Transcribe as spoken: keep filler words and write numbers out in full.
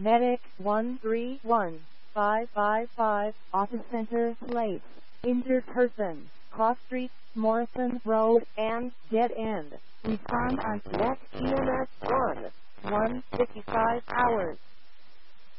Medic one three one five five five, Office Center, Slate. Injured person, Cross Street, Morrison Road, and Dead End. Respond on Net E M S one, one fifty-five hours.